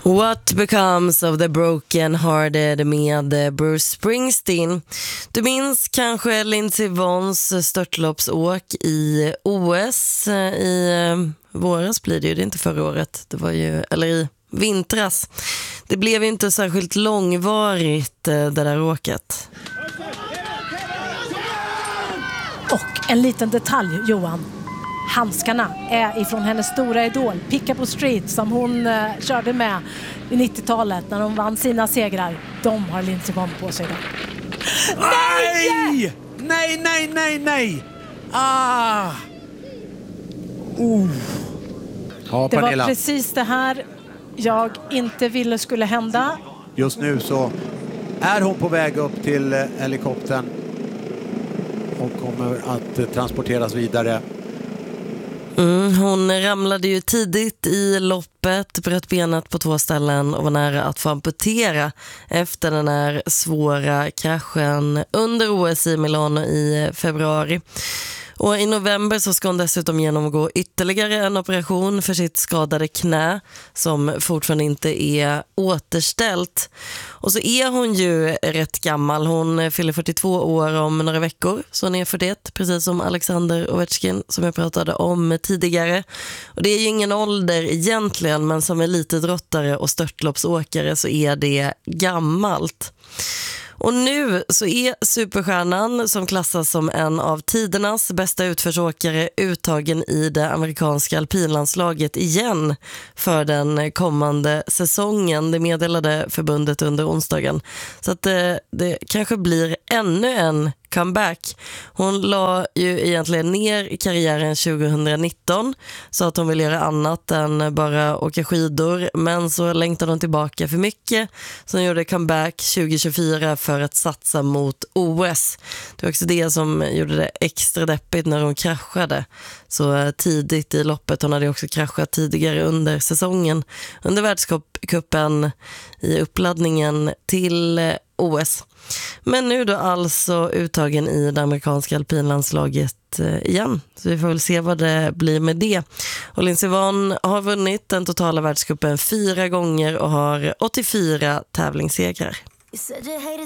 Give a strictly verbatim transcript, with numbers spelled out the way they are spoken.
What Becomes of the Broken Hearted med Bruce Springsteen. Du minns kanske Lindsey Vonns störtloppsåk i O S i våras blir det ju, det är inte förra året, det var ju, eller i vintras. Det blev inte särskilt långvarigt det där åket. Och en liten detalj, Johan. Handskarna är ifrån hennes stora idol Pick Up Street som hon eh, körde med i nittiotalet när hon vann sina segrar. De har Lindsey Vonn på sig då. Nej! Nej, nej, nej, nej! Ah! Uh. Ja, Det Pernilla. var precis det här jag inte ville skulle hända. Just nu så är hon på väg upp till eh, helikoptern och kommer att eh, transporteras vidare. Mm, hon ramlade ju tidigt i loppet, bröt benet på två ställen och var nära att få amputera efter den här svåra kraschen under O S i Milano i februari. Och i november så ska hon dessutom genomgå ytterligare en operation för sitt skadade knä som fortfarande inte är återställt. Och så är hon ju rätt gammal. Hon fyller fyrtiotvå år om några veckor, så hon är fyrtioett, precis som Alexander Ovechkin som jag pratade om tidigare. Och det är ju ingen ålder egentligen, men som elitidrottare och störtloppsåkare så är det gammalt. Och nu så är superstjärnan som klassas som en av tidernas bästa utförsåkare uttagen i det amerikanska alpinlandslaget igen för den kommande säsongen. Det meddelade förbundet under onsdagen. Så att det, det kanske blir ännu en comeback. Hon la ju egentligen ner karriären tjugonitton så att hon vill göra annat än bara åka skidor, men så längtade hon tillbaka för mycket så hon gjorde comeback tjugohundratjugofyra för att satsa mot O S. Det var också det som gjorde det extra deppigt när hon kraschade så tidigt i loppet. Hon hade också kraschat tidigare under säsongen under världscupen i uppladdningen till O S. Men nu då alltså uttagen i det amerikanska alpinlandslaget igen. Så vi får väl se vad det blir med det. Och Lindsey Vonn har vunnit den totala världscupen fyra gånger och har åttiofyra tävlingssegrar.